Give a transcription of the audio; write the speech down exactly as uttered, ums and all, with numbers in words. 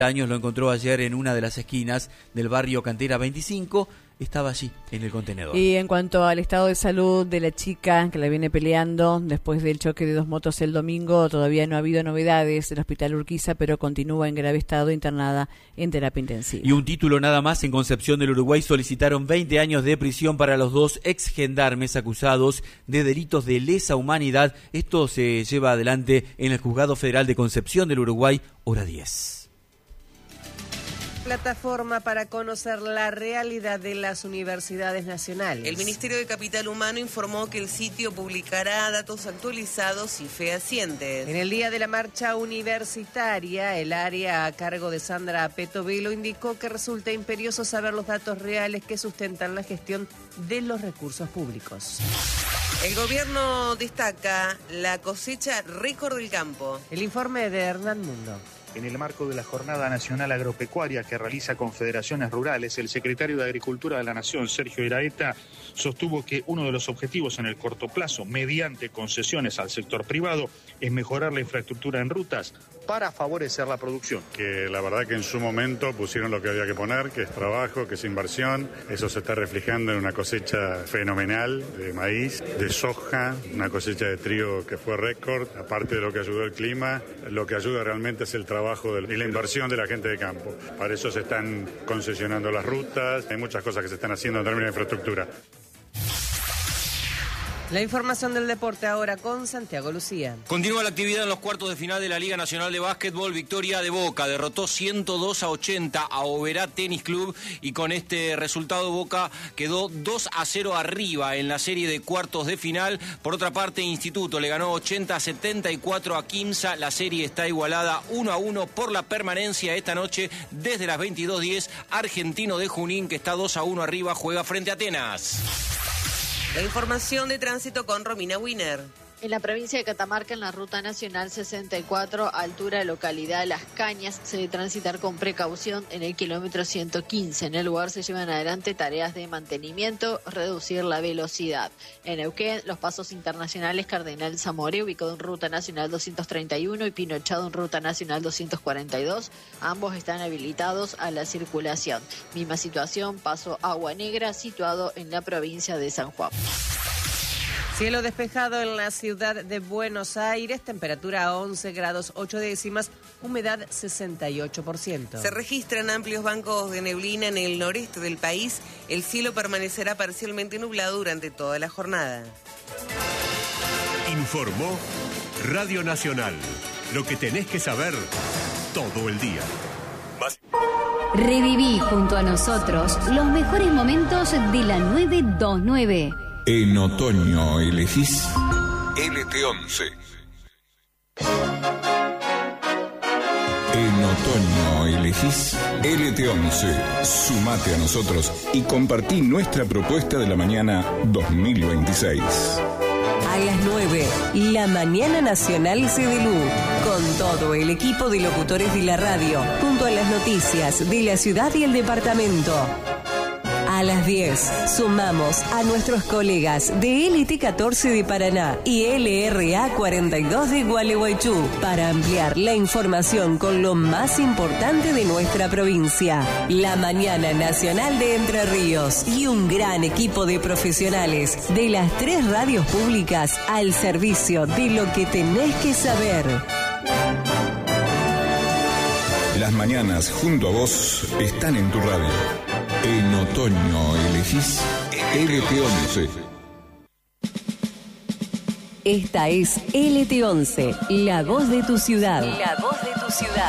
años lo encontró ayer en una de las esquinas del barrio Cantera veinticinco, estaba allí en el contenedor. Y en cuanto al estado de salud de la chica que la viene peleando después del choque de dos motos el domingo, todavía no ha habido novedades del Hospital Urquiza, pero continúa en grave estado internada en terapia intensiva. Y un título nada más: en Concepción del Uruguay solicitaron veinte años de prisión para los dos ex gendarmes acusados de delitos de lesa humanidad. Esto se lleva adelante en el Juzgado Federal de Concepción del Uruguay, hora diez. Plataforma para conocer la realidad de las universidades nacionales. El Ministerio de Capital Humano informó que el sitio publicará datos actualizados y fehacientes. En el día de la marcha universitaria, el área a cargo de Sandra Petovelo indicó que resulta imperioso saber los datos reales que sustentan la gestión de los recursos públicos. El gobierno destaca la cosecha récord del campo. El informe de Hernán Mundo. En el marco de la Jornada Nacional Agropecuaria que realiza Confederaciones Rurales, el secretario de Agricultura de la Nación, Sergio Iraeta, sostuvo que uno de los objetivos en el corto plazo, mediante concesiones al sector privado, es mejorar la infraestructura en rutas para favorecer la producción. Que la verdad que en su momento pusieron lo que había que poner, que es trabajo, que es inversión. Eso se está reflejando en una cosecha fenomenal de maíz, de soja, una cosecha de trigo que fue récord. Aparte de lo que ayudó el clima, lo que ayuda realmente es el trabajo y la inversión de la gente de campo. Para eso se están concesionando las rutas, hay muchas cosas que se están haciendo en términos de infraestructura. La información del deporte ahora con Santiago Lucía. Continúa la actividad en los cuartos de final de la Liga Nacional de Básquetbol. Victoria de Boca derrotó ciento dos a ochenta a Oberá Tenis Club y con este resultado Boca quedó dos a cero arriba en la serie de cuartos de final. Por otra parte, Instituto le ganó ochenta a setenta y cuatro a Quimsa. La serie está igualada uno a uno por la permanencia esta noche desde las veintidós diez. Argentino de Junín, que está dos a uno arriba, juega frente a Atenas. La información de tránsito con Romina Wiener. En la provincia de Catamarca, en la Ruta Nacional sesenta y cuatro, altura de localidad Las Cañas, se debe transitar con precaución en el kilómetro ciento quince. En el lugar se llevan adelante tareas de mantenimiento, reducir la velocidad. En Neuquén, los pasos internacionales Cardenal Zamoré, ubicado en Ruta Nacional doscientos treinta y uno, y Pinochado en Ruta Nacional doscientos cuarenta y dos, ambos están habilitados a la circulación. Misma situación, paso Agua Negra, situado en la provincia de San Juan. Cielo despejado en la ciudad de Buenos Aires, temperatura a once grados ocho décimas, humedad sesenta y ocho por ciento. Se registran amplios bancos de neblina en el noreste del país. El cielo permanecerá parcialmente nublado durante toda la jornada. Informó Radio Nacional. Lo que tenés que saber todo el día. Más. Reviví junto a nosotros los mejores momentos de la nueve veintinueve. En otoño elegís L T once. En otoño elegís L T once. Sumate a nosotros y compartí nuestra propuesta de la mañana dos mil veintiséis. A las nueve, la Mañana Nacional Cedelú, con todo el equipo de locutores de la radio, junto a las noticias de la ciudad y el departamento. A las diez, sumamos a nuestros colegas de L T catorce de Paraná y L R A cuarenta y dos de Gualeguaychú para ampliar la información con lo más importante de nuestra provincia. La Mañana Nacional de Entre Ríos y un gran equipo de profesionales de las tres radios públicas al servicio de lo que tenés que saber. Las mañanas junto a vos están en tu radio. En otoño elegís L T once. Esta es L T once, la voz de tu ciudad. La voz de tu ciudad.